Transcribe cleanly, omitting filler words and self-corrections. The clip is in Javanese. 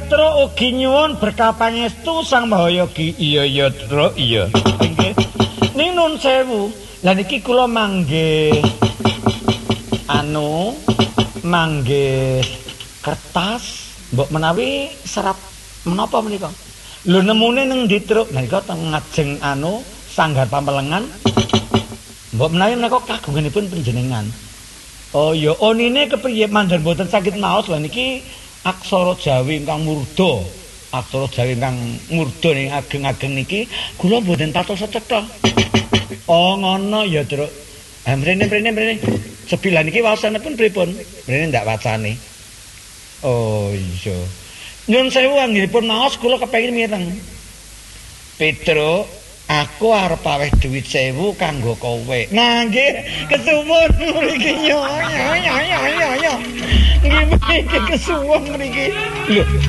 Petruk ugi nyuwun berkah pangestu Sang Mahayogi. Iya Truk, iya. Nggih. Ning nun sewu. Lah niki kula manggih manggih kertas mbok menawi serap menapa menika. Lho nemune ning ndi Truk? Menika teng ngajeng sanggar pamelengan. Mbok menawi menika kagunganipun panjenengan. Oh ya, onine kepriye mandhen mboten saged maos lha niki aksara Jawi ingkang murda. Aksara Jawi ingkang murda ning ageng-ageng niki kula mboten patos cetha. Oh ngono ya, Truk. Mrene. Sebilan iki waosanipun pripun? Mrene ndak wacane. Oh iya. Nyun sewu anggenipun maos kula kepengin mireng. Petruk, aku arep aweh duit 1000 kanggo kowe. Nah nggih, kesuwun mriki nggih mriki kesuwun mriki. Lho,